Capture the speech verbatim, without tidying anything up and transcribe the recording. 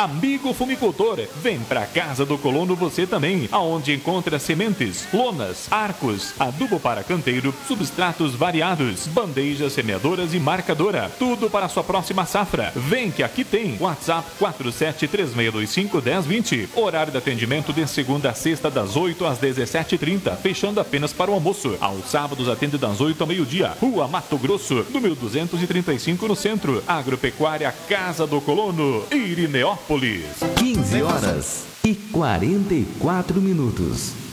Amigo fumicultor, vem pra Casa do Colono você também, aonde encontra sementes, lonas, arcos, adubo para canteiro, substratos variados, bandejas semeadoras e marcadora, tudo para a sua próxima safra. Vem que aqui tem. WhatsApp quatro sete três seis dois cinco um zero dois zero. Horário de atendimento de segunda a sexta das oito às dezessete e trinta, fechando apenas para o almoço. Aos sábados atende das oito ao meio-dia. Rua Mato Grosso, número duzentos e trinta e cinco no centro. Agropecuária Casa do Colono, Irineópolis. quinze horas e quarenta e quatro minutos.